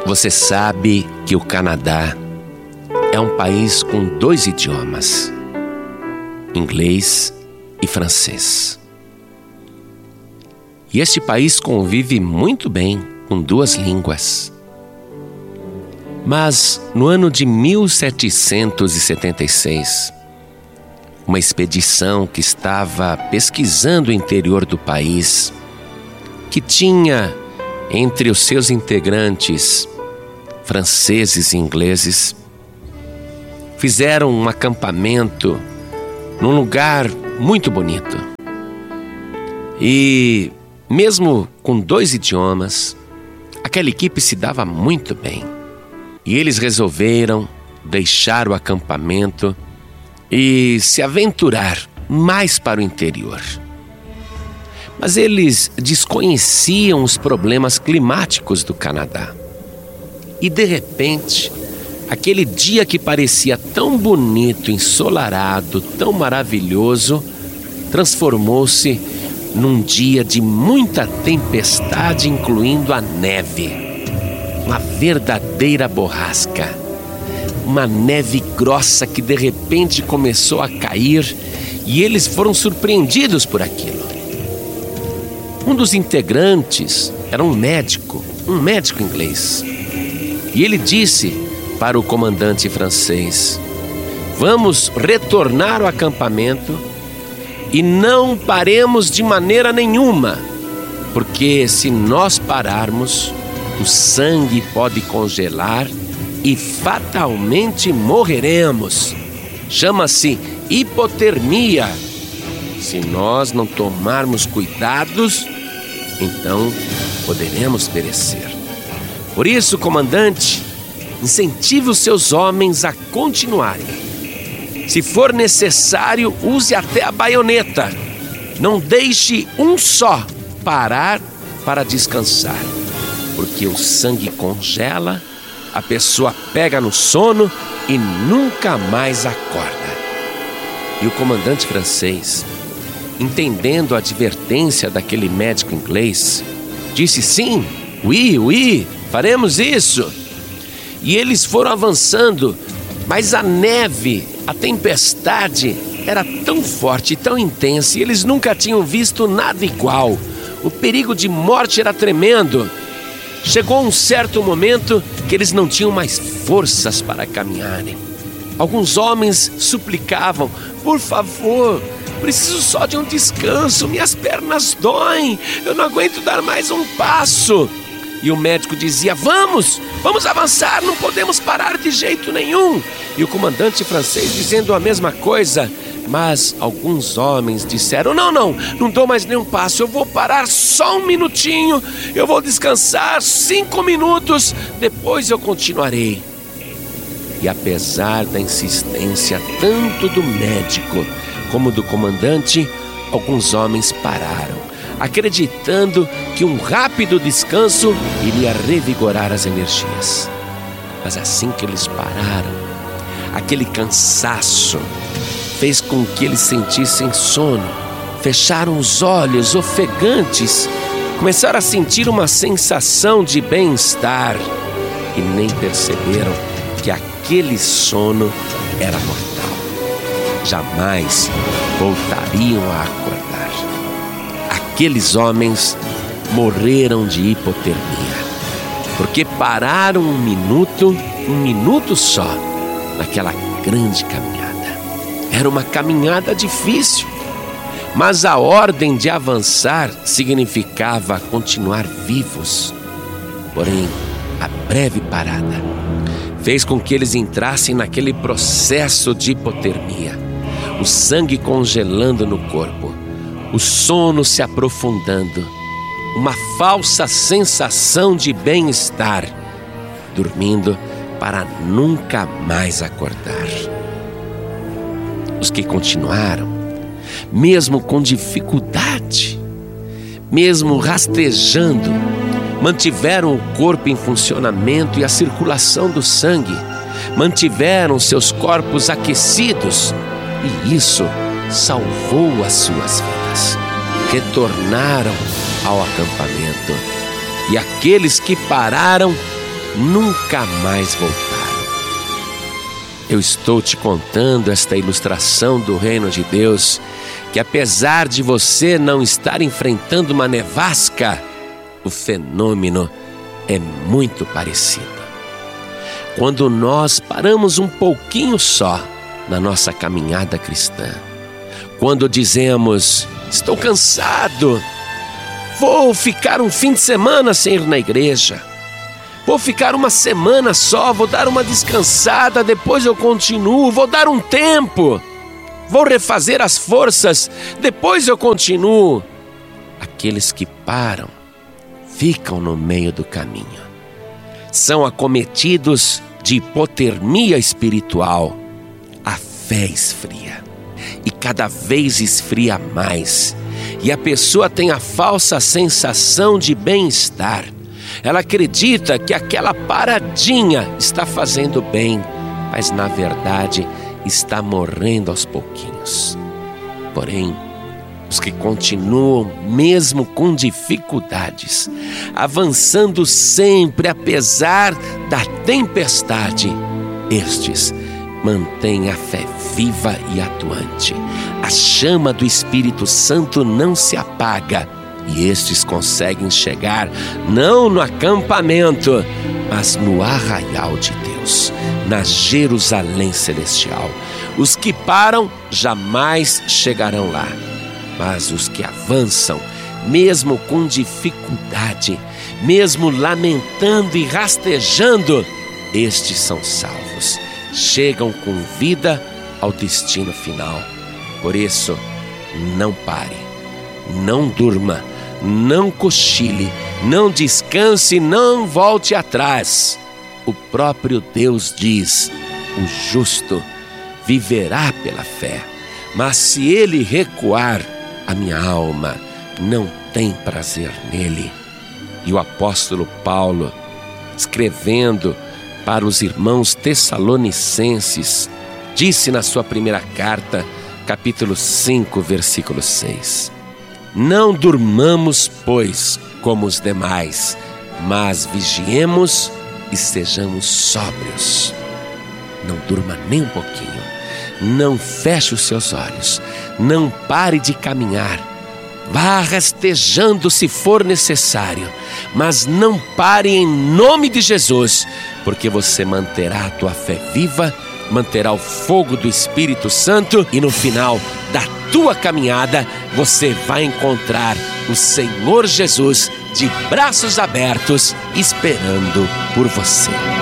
Você sabe que o Canadá é um país com 2 idiomas, inglês e francês. E este país convive muito bem com 2 línguas. Mas no ano de 1776, uma expedição que estava pesquisando o interior do país, que tinha entre os seus integrantes franceses e ingleses, fizeram um acampamento num lugar muito bonito. E mesmo com 2 idiomas, aquela equipe se dava muito bem. E eles resolveram deixar o acampamento e se aventurar mais para o interior. Mas eles desconheciam os problemas climáticos do Canadá. E de repente, aquele dia que parecia tão bonito, ensolarado, tão maravilhoso, transformou-se num dia de muita tempestade, incluindo a neve. Uma verdadeira borrasca. Uma neve grossa que de repente começou a cair e eles foram surpreendidos por aquilo. Um dos integrantes era um médico inglês. E ele disse para o comandante francês: vamos retornar ao acampamento e não paremos de maneira nenhuma, porque se nós pararmos, o sangue pode congelar e fatalmente morreremos. Chama-se hipotermia. Se nós não tomarmos cuidados, então poderemos perecer. Por isso, comandante, incentive os seus homens a continuarem. Se for necessário, use até a baioneta. Não deixe um só parar para descansar, porque o sangue congela, a pessoa pega no sono e nunca mais acorda. E o comandante francês, entendendo a advertência daquele médico inglês, disse: sim, oui, faremos isso. E eles foram avançando, mas a neve, a tempestade era tão forte, tão intensa, e eles nunca tinham visto nada igual. O perigo de morte era tremendo. Chegou um certo momento que eles não tinham mais forças para caminharem. Alguns homens suplicavam: por favor, preciso só de um descanso, minhas pernas doem, eu não aguento dar mais um passo. E o médico dizia: vamos avançar, não podemos parar de jeito nenhum. E o comandante francês dizendo a mesma coisa. Mas alguns homens disseram: não dou mais nenhum passo, eu vou parar só um minutinho, eu vou descansar 5 minutos, depois eu continuarei. E apesar da insistência tanto do médico como do comandante, alguns homens pararam, acreditando que um rápido descanso iria revigorar as energias. Mas assim que eles pararam, aquele cansaço fez com que eles sentissem sono, fecharam os olhos ofegantes, começaram a sentir uma sensação de bem-estar e nem perceberam que aquele sono era mortal. Jamais voltariam a acordar. Aqueles homens morreram de hipotermia, porque pararam um minuto só, naquela grande caminhada. Era uma caminhada difícil, mas a ordem de avançar significava continuar vivos. Porém, a breve parada fez com que eles entrassem naquele processo de hipotermia, o sangue congelando no corpo, o sono se aprofundando, uma falsa sensação de bem-estar, dormindo para nunca mais acordar. Os que continuaram, mesmo com dificuldade, mesmo rastejando, mantiveram o corpo em funcionamento e a circulação do sangue, mantiveram seus corpos aquecidos, e isso salvou as suas vidas. Retornaram ao acampamento, e aqueles que pararam nunca mais voltaram. Eu estou te contando esta ilustração do reino de Deus, que apesar de você não estar enfrentando uma nevasca, o fenômeno é muito parecido. Quando nós paramos um pouquinho só na nossa caminhada cristã, quando dizemos, estou cansado, vou ficar um fim de semana sem ir na igreja, vou ficar uma semana só, vou dar uma descansada, depois eu continuo, vou dar um tempo, vou refazer as forças, depois eu continuo. Aqueles que param, ficam no meio do caminho. São acometidos de hipotermia espiritual. A fé esfria. E cada vez esfria mais. E a pessoa tem a falsa sensação de bem-estar. Ela acredita que aquela paradinha está fazendo bem, mas na verdade está morrendo aos pouquinhos. Porém, os que continuam mesmo com dificuldades, avançando sempre apesar da tempestade, estes mantêm a fé viva e atuante. A chama do Espírito Santo não se apaga e estes conseguem chegar não no acampamento, mas no arraial de Deus, na Jerusalém celestial. Os que param jamais chegarão lá. Mas os que avançam, mesmo com dificuldade, mesmo lamentando e rastejando, estes são salvos, chegam com vida ao destino final. Por isso, não pare, não durma, não cochile, não descanse, não volte atrás. O próprio Deus diz, o justo viverá pela fé, mas se ele recuar, a minha alma não tem prazer nele. E o apóstolo Paulo, escrevendo para os irmãos tessalonicenses, disse na sua primeira carta, capítulo 5, versículo 6: Não durmamos, pois, como os demais, mas vigiemos e sejamos sóbrios. Não durma nem um pouquinho. Não feche os seus olhos, não pare de caminhar, vá rastejando se for necessário, mas não pare em nome de Jesus, porque você manterá a tua fé viva, manterá o fogo do Espírito Santo e no final da tua caminhada você vai encontrar o Senhor Jesus de braços abertos esperando por você.